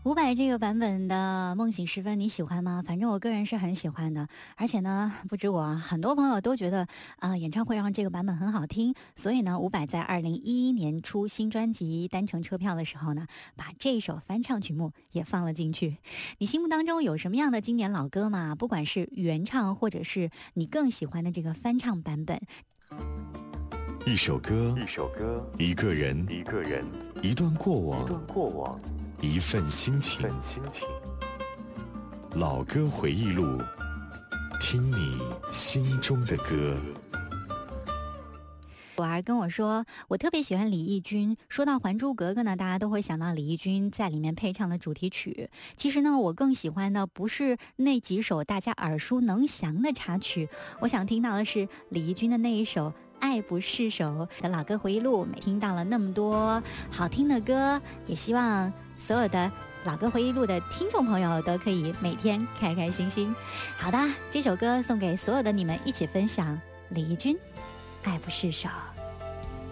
伍佰这个版本的《梦醒时分》你喜欢吗？反正我个人是很喜欢的，而且呢，不止我，很多朋友都觉得演唱会上这个版本很好听，所以呢，伍佰在2011年出新专辑《单程车票》的时候呢，把这首翻唱曲目也放了进去。你心目当中有什么样的经典老歌吗？不管是原唱，或者是你更喜欢的这个翻唱版本。 一首歌，一个人，一段过往，一份心情。老歌回忆录，听你心中的歌。 我儿跟我说，我特别喜欢李翊君。说到《还珠格格》呢，大家都会想到李翊君在里面配唱的主题曲。其实呢，我更喜欢的不是那几首大家耳熟能详的插曲，我想听到的是李翊君的那一首《爱不释手》的老歌回忆录。每听到了那么多好听的歌，也希望所有的老歌回忆录的听众朋友都可以每天开开心心。好的，这首歌送给所有的你们一起分享，李翊君《爱不释手》。